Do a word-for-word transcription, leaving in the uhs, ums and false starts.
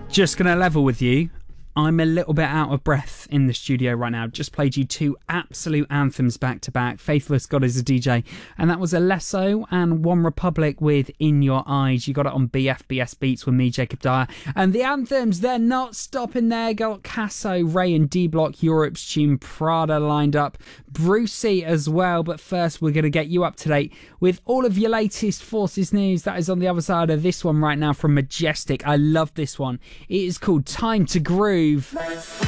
Just gonna level with you. I'm a little bit out of breath in the studio right now. Just played you two absolute anthems back to back. Faithless God is a D J. And that was Alesso and One Republic with In Your Eyes. You got it on B F B S Beats with me, Jacob Dyer. And the anthems, they're not stopping there. Got Casso, Ray and D-Block, Europe's Tune, Prada lined up. Brucey as well. But first, we're going to get you up to date with all of your latest Forces news. That is on the other side of this one right now from Majestic. I love this one. It is called Time to Groove.